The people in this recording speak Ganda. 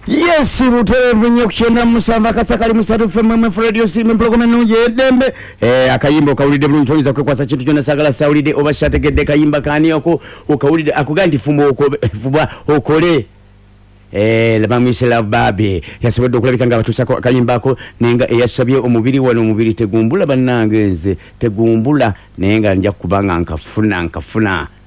Yes, butolevu nnyo kukyenda musava kasakali musatu FM radio sim program nuje dembe akayimba okawulide bulungi toyiza kwekwasa kintu kyonna sagala sawulide oba shategedde kayimba kani oko okawulide akugandi fumo okubwa okole Labamwise Love Baby yasobodde okulabika nga batuusako akayimbako nenga eyasabye omubiri wano omubiri tegumbula bannange nze tegumbula nenga nja kubanga nkafuna